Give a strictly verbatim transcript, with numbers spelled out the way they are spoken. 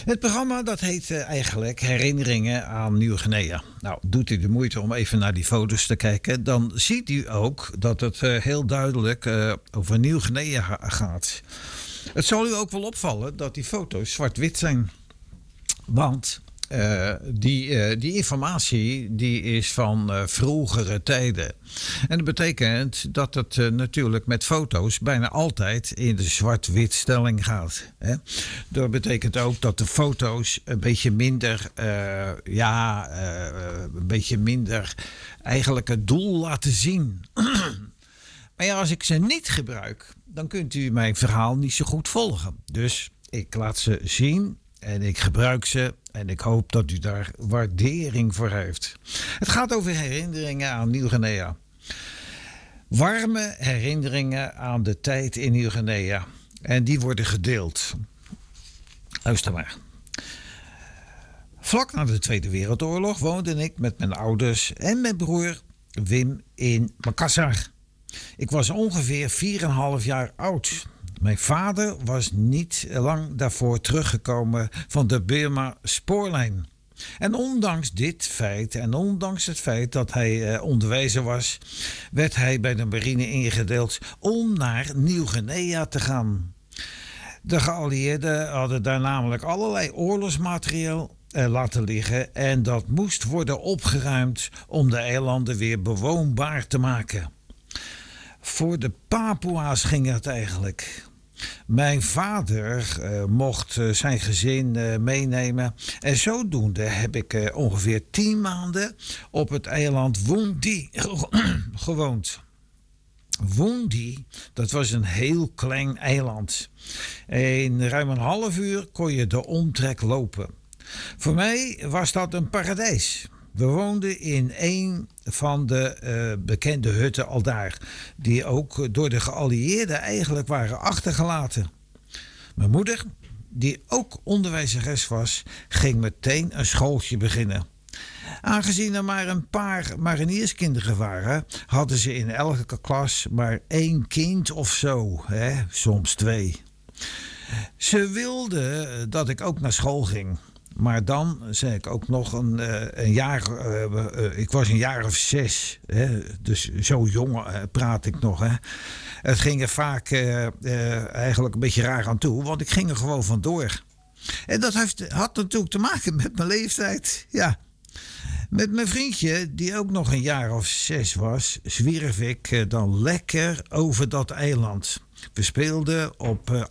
Het programma dat heet uh, eigenlijk Herinneringen aan Nieuw-Guinea. Nou, doet u de moeite om even naar die foto's te kijken, dan ziet u ook dat het uh, heel duidelijk uh, over Nieuw-Guinea ga- gaat. Het zal u ook wel opvallen dat die foto's zwart-wit zijn. Want uh, die, uh, die informatie die is van uh, vroegere tijden. En dat betekent dat het uh, natuurlijk met foto's bijna altijd in de zwart-wit stelling gaat. Hè? Dat betekent ook dat de foto's een beetje minder, uh, ja, uh, een beetje minder eigenlijk het doel laten zien. Maar ja, als ik ze niet gebruik, dan kunt u mijn verhaal niet zo goed volgen. Dus ik laat ze zien en ik gebruik ze en ik hoop dat u daar waardering voor heeft. Het gaat over herinneringen aan Nieuw-Guinea. Warme herinneringen aan de tijd in Nieuw-Guinea. En die worden gedeeld. Luister maar. Vlak na de Tweede Wereldoorlog woonde ik met mijn ouders en mijn broer Wim in Makassar. Ik was ongeveer vier komma vijf jaar oud. Mijn vader was niet lang daarvoor teruggekomen van de Burma-spoorlijn. En ondanks dit feit en ondanks het feit dat hij eh, onderwijzer was, werd hij bij de marine ingedeeld om naar Nieuw-Guinea te gaan. De geallieerden hadden daar namelijk allerlei oorlogsmateriaal eh, laten liggen en dat moest worden opgeruimd om de eilanden weer bewoonbaar te maken. Voor de Papua's ging het eigenlijk. Mijn vader uh, mocht uh, zijn gezin uh, meenemen. En zodoende heb ik uh, ongeveer tien maanden op het eiland Wundi gewoond. Wundi, dat was een heel klein eiland. In ruim een half uur kon je de omtrek lopen. Voor mij was dat een paradijs. We woonden in een van de uh, bekende hutten aldaar, die ook door de geallieerden eigenlijk waren achtergelaten. Mijn moeder, die ook onderwijzeres was, ging meteen een schooltje beginnen. Aangezien er maar een paar marinierskinderen waren, hadden ze in elke klas maar één kind of zo, hè? Soms twee. Ze wilden dat ik ook naar school ging. Maar dan zei ik ook nog een, een jaar, uh, uh, ik was een jaar of zes, hè, dus zo jong uh, praat ik nog. Hè. Het ging er vaak uh, uh, eigenlijk een beetje raar aan toe, want ik ging er gewoon vandoor. En dat heeft, had natuurlijk te maken met mijn leeftijd, ja. Met mijn vriendje, die ook nog een jaar of zes was, zwierf ik uh, dan lekker over dat eiland. We speelden op uh,